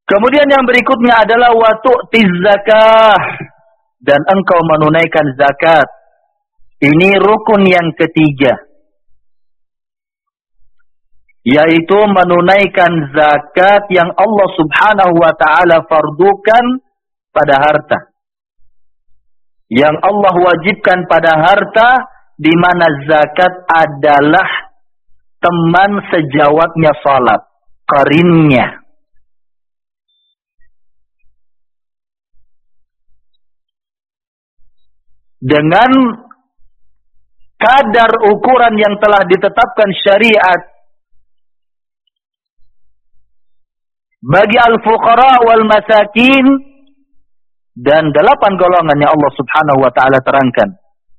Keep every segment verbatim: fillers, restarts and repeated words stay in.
Kemudian yang berikutnya adalah wa tu'tiz zakah, dan engkau menunaikan zakat. Ini rukun yang ketiga, yaitu menunaikan zakat yang Allah Subhanahu wa taala fardukan pada harta. Yang Allah wajibkan pada harta, di mana zakat adalah teman sejawatnya salat, qarinnya. Dengan kadar ukuran yang telah ditetapkan syariat bagi al-fuqara wal masakin, dan delapan golongan yang Allah Subhanahu wa taala terangkan.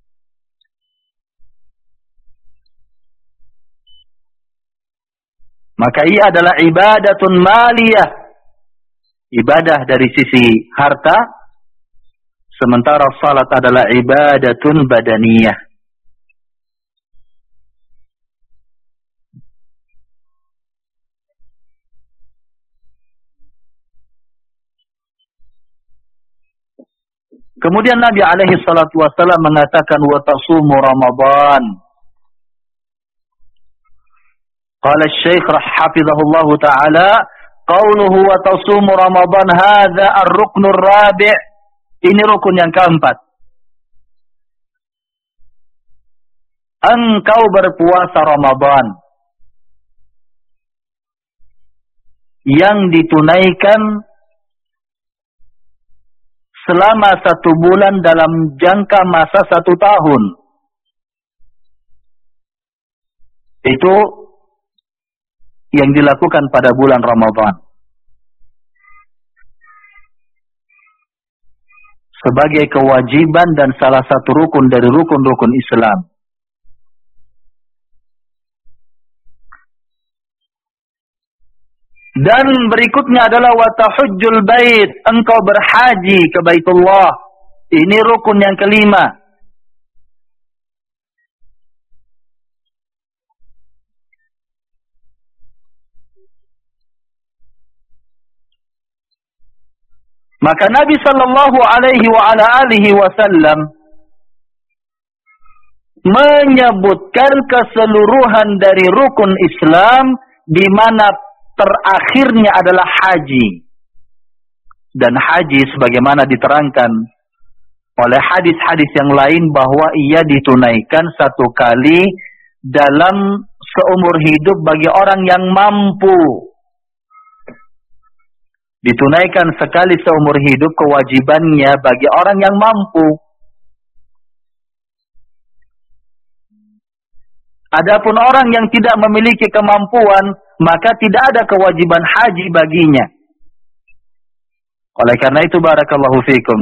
Maka ia adalah ibadatun maliyah, ibadah dari sisi harta, sementara salat adalah ibadatun badaniyah. Kemudian Nabi alaihi salatu wasallam mengatakan wa tasumu Ramadan. Qala Syekh hafizahullah taala, qauluhu wa tasumu Ramadan hadza ar-ruknur rabi'. Ini rukun yang keempat. Engkau berpuasa Ramadan yang ditunaikan selama satu bulan dalam jangka masa satu tahun. Itu yang dilakukan pada bulan Ramadan. Sebagai kewajiban dan salah satu rukun dari rukun-rukun Islam. Dan berikutnya adalah wa tahujjul bait, engkau berhaji ke Baitullah. Ini rukun yang kelima. Maka Nabi sallallahu alaihi wa ala alihi wasallam menyebutkan keseluruhan dari rukun Islam, di mana terakhirnya adalah haji. Dan haji sebagaimana diterangkan oleh hadis-hadis yang lain bahwa ia ditunaikan satu kali dalam seumur hidup bagi orang yang mampu. Ditunaikan sekali seumur hidup kewajibannya bagi orang yang mampu. Adapun orang yang tidak memiliki kemampuan, maka tidak ada kewajiban haji baginya. Oleh karena itu, barakallahu fikum,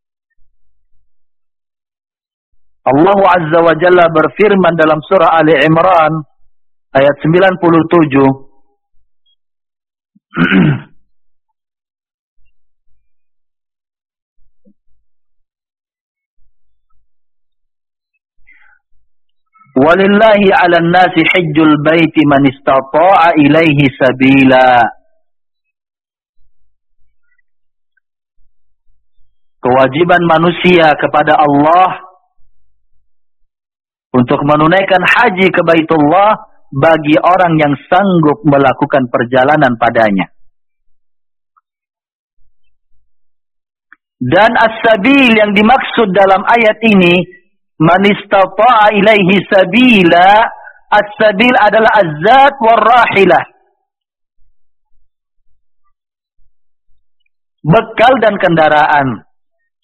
Allah Azza wa Jalla berfirman dalam surah Ali Imran ayat sembilan puluh tujuh. Walillahi 'alan nasi hajjul baiti man istata'a ilaihi sabila. Kewajiban manusia kepada Allah untuk menunaikan haji ke Baitullah bagi orang yang sanggup melakukan perjalanan padanya. Dan as-sabil yang dimaksud dalam ayat ini, man istata'a ilaihi sabila, as-sabil adalah az-zat war-rahilah. Bekal dan kendaraan.